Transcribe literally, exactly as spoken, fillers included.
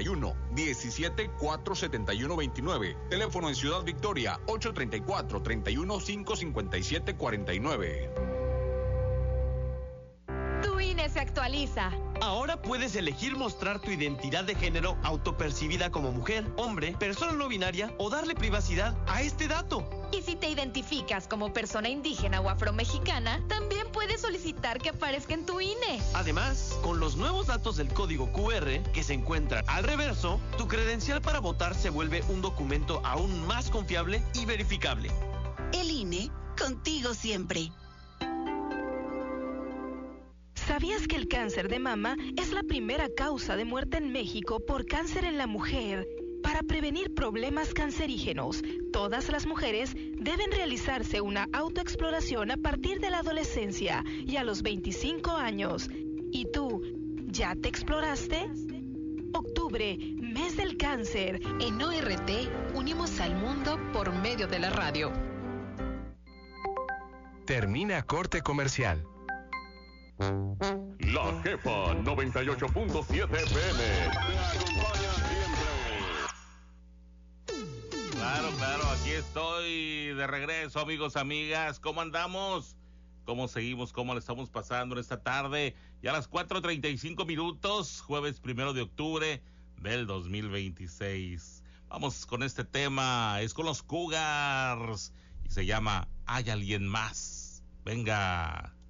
y uno, diecisiete, cuatrocientos setenta y uno, veintinueve. Teléfono en Ciudad Victoria, ocho treinta y cuatro, treinta y uno, quinientos cincuenta y siete, cuarenta y nueve. Tu I N E se actualiza. Ahora puedes elegir mostrar tu identidad de género autopercibida como mujer, hombre, persona no binaria o darle privacidad a este dato. Y si te identificas como persona indígena o afromexicana, también puedes solicitar que aparezca en tu I N E. Además, con los nuevos datos del código Q R que se encuentran al reverso, tu credencial para votar se vuelve un documento aún más confiable y verificable. El I N E, contigo siempre. ¿Sabías que el cáncer de mama es la primera causa de muerte en México por cáncer en la mujer? Para prevenir problemas cancerígenos, todas las mujeres deben realizarse una autoexploración a partir de la adolescencia y a los veinticinco años. ¿Y tú, ya te exploraste? Octubre, mes del cáncer. En O R T, unimos al mundo por medio de la radio. Termina corte comercial. La Jefa noventa y ocho punto siete F M te acompaña siempre. Claro, claro, aquí estoy de regreso, amigos, amigas. ¿Cómo andamos? ¿Cómo seguimos? ¿Cómo le estamos pasando en esta tarde? Ya a las cuatro treinta y cinco minutos, jueves primero de octubre del dos mil veintiséis. Vamos con este tema, es con los Cougars y se llama ¿Hay alguien más? Venga.